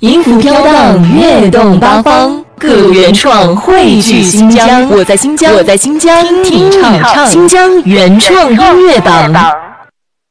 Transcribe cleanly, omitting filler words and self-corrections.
音符飘荡，跃动八方，各路原创汇聚新疆。我在新疆，听你唱，新疆原创音乐榜。